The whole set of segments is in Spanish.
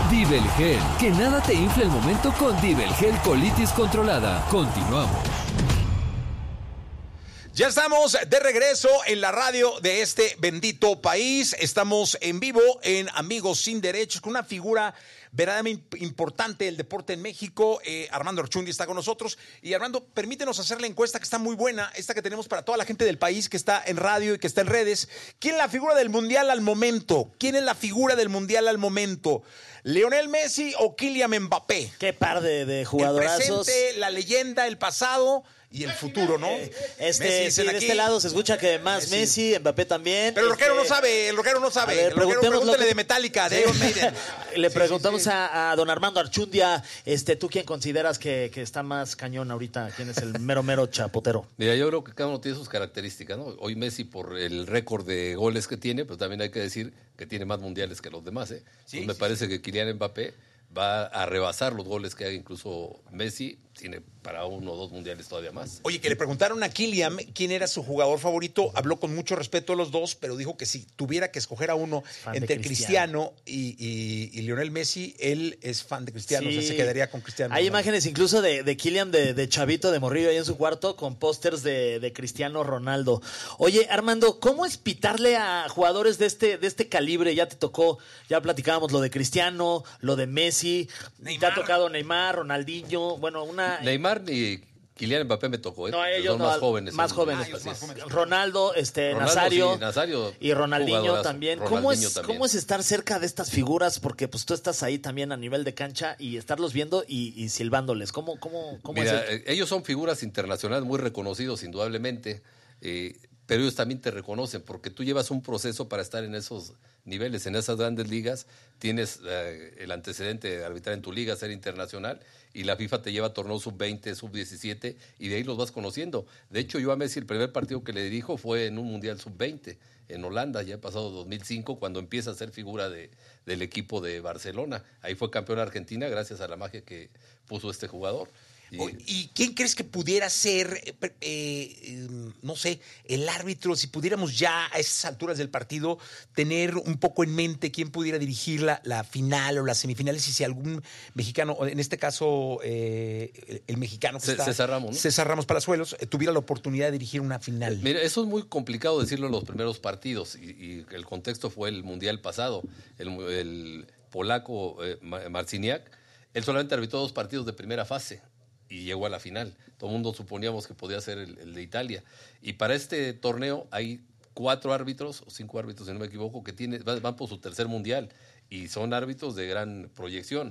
Divelgel, que nada te infle el momento con Divelgel Colitis Controlada. Continuamos. Ya estamos de regreso en la radio de este bendito país. Estamos en vivo en Amigos Sin Derechos con una figura verdaderamente importante del deporte en México. Armando Archundia está con nosotros. Y Armando, permítenos hacer la encuesta que está muy buena, esta que tenemos para toda la gente del país que está en radio y que está en redes. ¿Quién es la figura del Mundial al momento? ¿Quién es la figura del Mundial al momento? ¿Lionel Messi o Kylian Mbappé? Qué par de jugadorazos. El presente, la leyenda, el pasado y el futuro, ¿no? Sí, de este lado se escucha que más Messi, Mbappé también. Pero el rockero no sabe, el rockero no sabe. A ver, pregúntale de Metallica, de Iron Maiden. Le preguntamos a don Armando Archundia, ¿tú quién consideras que está más cañón ahorita? ¿Quién es el mero chapotero? Mira, yo creo que cada uno tiene sus características, ¿no? Hoy Messi por el récord de goles que tiene, pero también hay que decir que tiene más mundiales que los demás, ¿eh? Sí, me parece que Kylian Mbappé va a rebasar los goles que haga incluso Messi. Tiene para 1 o 2 mundiales todavía más. Oye, que le preguntaron a Kylian quién era su jugador favorito. Habló con mucho respeto de los dos, pero dijo que si tuviera que escoger a uno entre Cristiano y Lionel Messi, él es fan de Cristiano, sí. O sea, se quedaría con Cristiano. Hay imágenes incluso de Kylian de chavito, de morrillo ahí en su cuarto, con pósters de Cristiano Ronaldo. Oye, Armando, ¿cómo es pitarle a jugadores de este calibre? Ya te tocó, ya platicábamos lo de Cristiano, lo de Messi, Neymar. te ha tocado Neymar, Ronaldinho, bueno, Neymar ni Kylian Mbappé me tocó, ¿eh? No, ellos son no, más jóvenes. Más jóvenes. Ronaldo, Nazario y Ronaldinho también. Ronaldinho ¿Cómo es estar cerca de estas figuras? Porque pues tú estás ahí también a nivel de cancha y estarlos viendo y silbándoles. ¿Cómo Mira, es? Ellos son figuras internacionales muy reconocidos, indudablemente, pero ellos también te reconocen porque tú llevas un proceso para estar en esos niveles, en esas grandes ligas. Tienes el antecedente de arbitrar en tu liga, ser internacional, y la FIFA te lleva a torneos sub-20, sub-17, y de ahí los vas conociendo. De hecho, yo a Messi el primer partido que le dirijo fue en un Mundial sub-20, en Holanda, ya pasado 2005, cuando empieza a ser figura del equipo de Barcelona. Ahí fue campeón Argentina gracias a la magia que puso este jugador. ¿Y quién crees que pudiera ser, no sé, el árbitro, si pudiéramos ya a esas alturas del partido tener un poco en mente quién pudiera dirigir la final o las semifinales, y si algún mexicano, en este caso el mexicano que está, César Ramos, ¿no? César Ramos Palazuelos, tuviera la oportunidad de dirigir una final? Mira, eso es muy complicado decirlo en los primeros partidos, y el contexto fue el Mundial pasado. El polaco Marciniak, él solamente arbitró 2 partidos de primera fase y llegó a la final. Todo el mundo suponíamos que podía ser el de Italia. Y para este torneo hay 4 árbitros, o 5 árbitros, si no me equivoco, que van por su tercer mundial. Y son árbitros de gran proyección.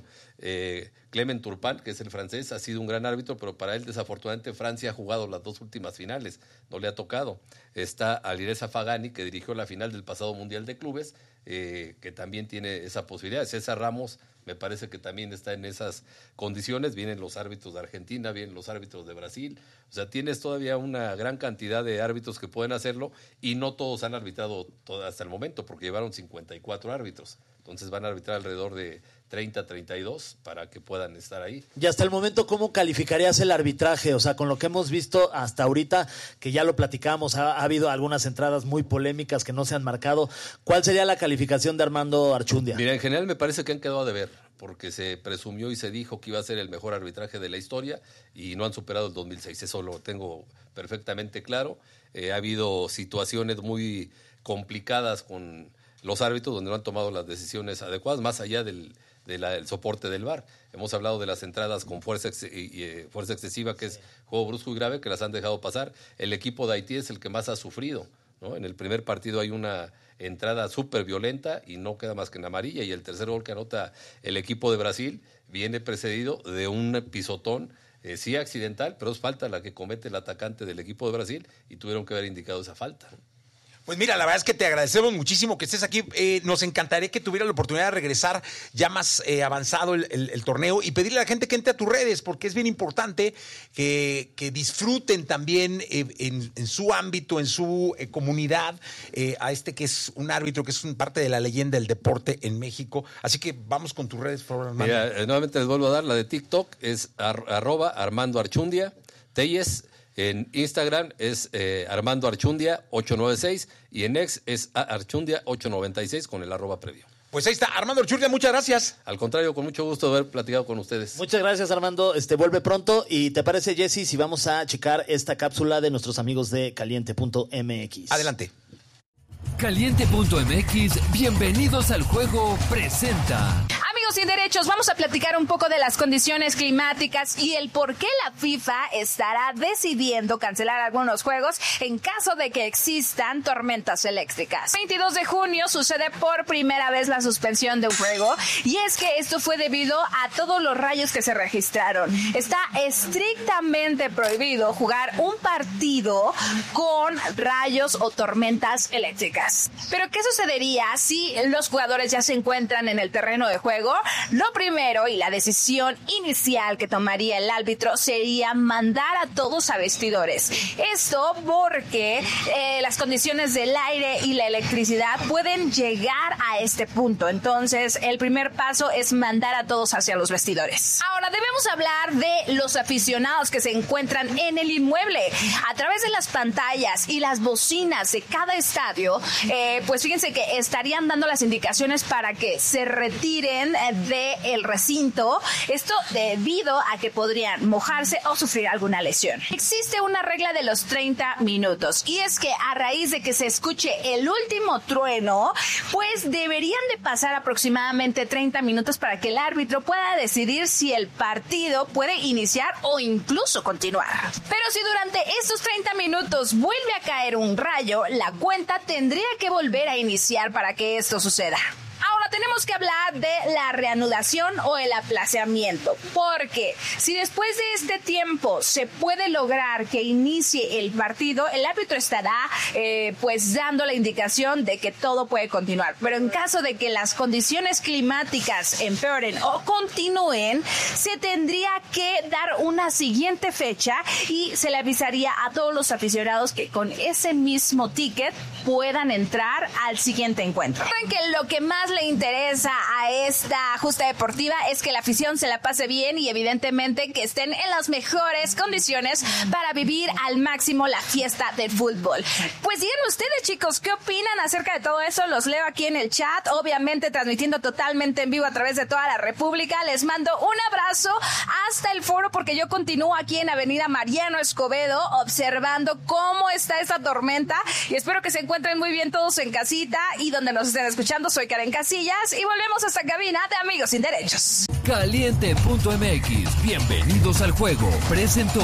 Clement Turpin, que es el francés, ha sido un gran árbitro, pero para él, desafortunadamente, Francia ha jugado las 2 últimas finales. No le ha tocado. Está Alireza Fagani, que dirigió la final del pasado Mundial de Clubes, que también tiene esa posibilidad. César Ramos me parece que también está en esas condiciones. Vienen los árbitros de Argentina, vienen los árbitros de Brasil. O sea, tienes todavía una gran cantidad de árbitros que pueden hacerlo, y no todos han arbitrado hasta el momento, porque llevaron 54 árbitros. Entonces van a arbitrar alrededor de 30, 32 para que puedan estar ahí. Y hasta el momento, ¿cómo calificarías el arbitraje? O sea, con lo que hemos visto hasta ahorita, que ya lo platicamos, ha habido algunas entradas muy polémicas que no se han marcado. ¿Cuál sería la calificación de Armando Archundia? Mira, en general me parece que han quedado a deber, porque se presumió y se dijo que iba a ser el mejor arbitraje de la historia y no han superado el 2006. Eso lo tengo perfectamente claro. Ha habido situaciones muy complicadas con los árbitros donde no han tomado las decisiones adecuadas, más allá del soporte del VAR. Hemos hablado de las entradas con fuerza excesiva, que es juego brusco y grave, que las han dejado pasar. El equipo de Haití es el que más ha sufrido, ¿no? En el primer partido hay una entrada súper violenta y no queda más que en amarilla, y el tercer gol que anota el equipo de Brasil viene precedido de un pisotón, sí accidental, pero es falta la que comete el atacante del equipo de Brasil, y tuvieron que haber indicado esa falta. Pues mira, la verdad es que te agradecemos muchísimo que estés aquí. Nos encantaría que tuviera la oportunidad de regresar ya más avanzado el torneo, y pedirle a la gente que entre a tus redes, porque es bien importante que disfruten también en su ámbito, en su comunidad, a que es un árbitro, que es parte de la leyenda del deporte en México. Así que vamos con tus redes, por favor, hermano. Mira, nuevamente les vuelvo a dar la de TikTok, es @Armando Archundia, Telles. En Instagram es Armando Archundia 896, y en X es Archundia 896 con el @previo. Pues ahí está, Armando Urchurdia, muchas gracias. Al contrario, con mucho gusto haber platicado con ustedes. Muchas gracias, Armando. Vuelve pronto. ¿Y te parece, Jesse, si vamos a checar esta cápsula de nuestros amigos de Caliente.mx? Adelante. Caliente.mx, bienvenidos al juego, presenta. Amigos sin derechos, vamos a platicar un poco de las condiciones climáticas y el por qué la FIFA estará decidiendo cancelar algunos juegos en caso de que existan tormentas eléctricas. El 22 de junio sucede por primera vez la suspensión de un juego y es que esto fue debido a todos los rayos que se registraron. Está estrictamente prohibido jugar un partido con rayos o tormentas eléctricas. Pero ¿qué sucedería si los jugadores ya se encuentran en el terreno de juego? Lo primero y la decisión inicial que tomaría el árbitro sería mandar a todos a vestidores. Esto porque las condiciones del aire y la electricidad pueden llegar a este punto. Entonces, el primer paso es mandar a todos hacia los vestidores. Ahora, debemos hablar de los aficionados que se encuentran en el inmueble. A través de las pantallas y las bocinas de cada estadio, pues fíjense que estarían dando las indicaciones para que se retiren del recinto. Esto debido a que podrían mojarse o sufrir alguna lesión. Existe una regla de los 30 minutos y es que a raíz de que se escuche el último trueno, pues deberían de pasar aproximadamente 30 minutos para que el árbitro pueda decidir si el partido puede iniciar o incluso continuar. Pero si durante estos 30 minutos vuelve a caer un rayo, la cuenta tendría que volver a iniciar para que esto suceda. Ahora tenemos que hablar de la reanudación o el aplazamiento, porque si después de este tiempo se puede lograr que inicie el partido, el árbitro estará pues dando la indicación de que todo puede continuar. Pero en caso de que las condiciones climáticas empeoren o continúen, se tendría que dar una siguiente fecha y se le avisaría a todos los aficionados que con ese mismo ticket puedan entrar al siguiente encuentro. Saben que lo que más le interesa a esta justa deportiva es que la afición se la pase bien y evidentemente que estén en las mejores condiciones para vivir al máximo la fiesta del fútbol. Pues díganme ustedes, chicos, ¿qué opinan acerca de todo eso? Los leo aquí en el chat, obviamente transmitiendo totalmente en vivo a través de toda la República. Les mando un abrazo hasta el foro porque yo continúo aquí en Avenida Mariano Escobedo observando cómo está esta tormenta y espero que se encuentren muy bien todos en casita y donde nos estén escuchando. Soy Karen Casillas y volvemos a esta cabina de Amigos Sin Derechos. Caliente.mx, bienvenidos al juego, presentó.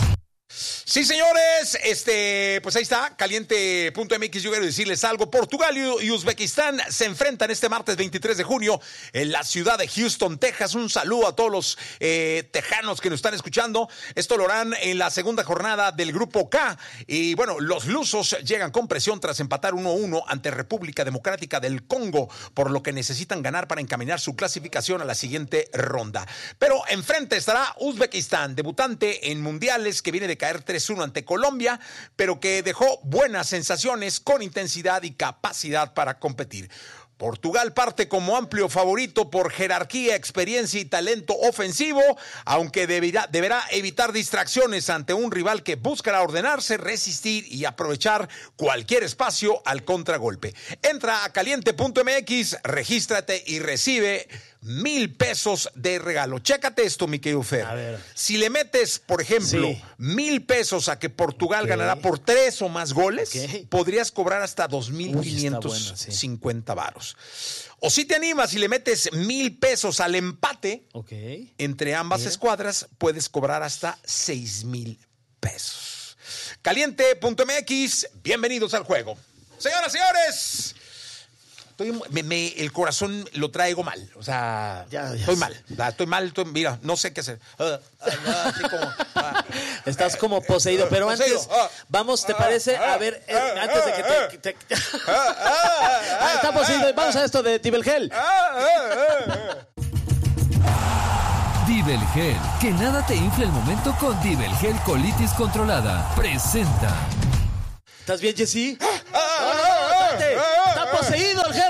Sí, señores, pues ahí está, Caliente.mx. Yo quiero decirles algo. Portugal y Uzbekistán se enfrentan este martes 23 de junio en la ciudad de Houston, Texas. Un saludo a todos los tejanos que nos están escuchando. Esto lo harán en la segunda jornada del Grupo K. Y bueno, los lusos llegan con presión tras empatar 1-1 ante República Democrática del Congo, por lo que necesitan ganar para encaminar su clasificación a la siguiente ronda. Pero enfrente estará Uzbekistán, debutante en mundiales, que viene de caer 3-1 ante Colombia, pero que dejó buenas sensaciones con intensidad y capacidad para competir. Portugal parte como amplio favorito por jerarquía, experiencia y talento ofensivo, aunque deberá evitar distracciones ante un rival que buscará ordenarse, resistir y aprovechar cualquier espacio al contragolpe. Entra a Caliente.mx, regístrate y recibe 1,000 pesos de regalo. Chécate esto, mi querido Fer. A ver. Si le metes, por ejemplo, Sí. 1,000 pesos a que Portugal ganará por 3 o más goles, Ok. podrías cobrar hasta Uy, está bueno, sí. 2,550 varos. O si te animas y le metes 1,000 pesos al empate, Ok. entre ambas escuadras, puedes cobrar hasta 6,000 pesos. Caliente.mx, bienvenidos al juego. Señoras, señores, el corazón lo traigo mal. O sea, Ya estoy sé. mal. Mira, no sé qué hacer. Así como, Estás como poseído, pero poseído. antes, vamos, ¿te parece? A ver, antes de que te... está poseído, vamos a esto de Tibelgel. Dibelgel, que nada te infle el momento con Dibelgel Colitis Controlada. Presenta. ¿Estás bien, Jessy? No, espérate. Está poseído el gel.